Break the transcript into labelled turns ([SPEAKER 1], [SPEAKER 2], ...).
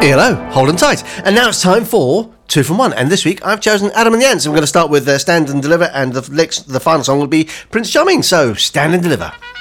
[SPEAKER 1] Hello, hold on tight. And now it's time for 2 from 1. And this week I've chosen Adam and Jans. I'm going to start with Stand and Deliver, and the final song will be Prince Charming. So, Stand and Deliver.